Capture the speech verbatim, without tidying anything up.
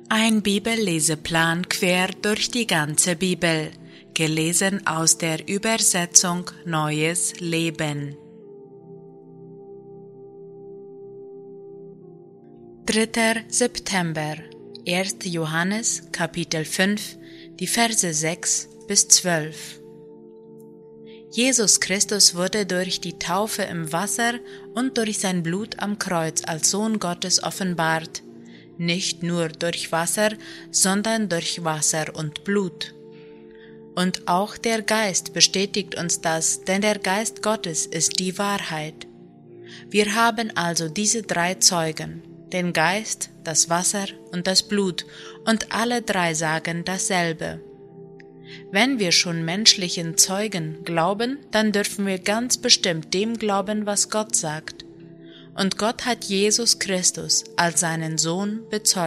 Ein Bibelleseplan quer durch die ganze Bibel, gelesen aus der Übersetzung Neues Leben. dritter September, erster Johannes, Kapitel fünf, die Verse sechs bis zwölf. Jesus Christus wurde durch die Taufe im Wasser und durch sein Blut am Kreuz als Sohn Gottes offenbart, nicht nur durch Wasser, sondern durch Wasser und Blut. Und auch der Geist bestätigt uns das, denn der Geist Gottes ist die Wahrheit. Wir haben also diese drei Zeugen, den Geist, das Wasser und das Blut, und alle drei sagen dasselbe. Wenn wir schon menschlichen Zeugen glauben, dann dürfen wir ganz bestimmt dem glauben, was Gott sagt. Und Gott hat Jesus Christus als seinen Sohn bezeugt.